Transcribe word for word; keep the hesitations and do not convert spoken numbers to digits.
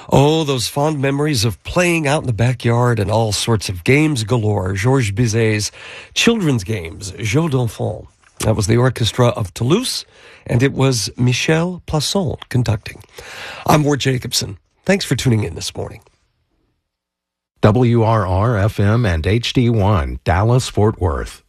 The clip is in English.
Oh, those fond memories of playing out in the backyard and all sorts of games galore. Georges Bizet's children's games, Jeux d'enfants. That was the Orchestra of Toulouse, and it was Michel Plasson conducting. I'm Ward Jacobson. Thanks for tuning in this morning. W R R F M and H D one, Dallas, Fort Worth.